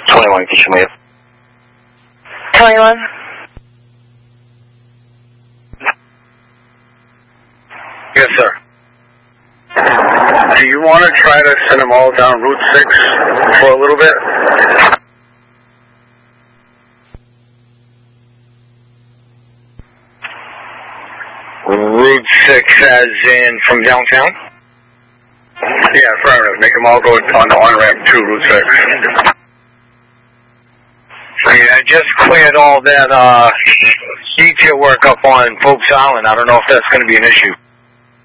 21, can you move? 21. Yes, sir. Do you want to try to send them all down Route 6 for a little bit? Route 6 as in from downtown? Yeah, affirmative. Make them all go on the on-ramp to Route 6. Yeah, I just cleared all that detail work up on Pope's Island. I don't know if that's going to be an issue.